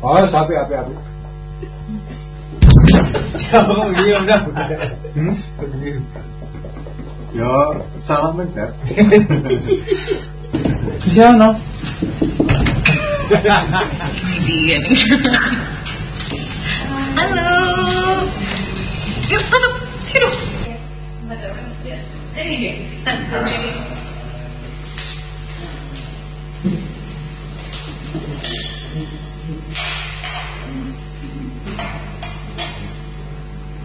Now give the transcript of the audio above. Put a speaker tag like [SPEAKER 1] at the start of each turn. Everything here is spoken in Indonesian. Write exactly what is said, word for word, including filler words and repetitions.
[SPEAKER 1] Oh, sapi api-api.
[SPEAKER 2] Jauh iya udah.
[SPEAKER 1] Hmm?
[SPEAKER 3] Yo, salam mencet.
[SPEAKER 1] Bisa no?
[SPEAKER 4] Iya nih.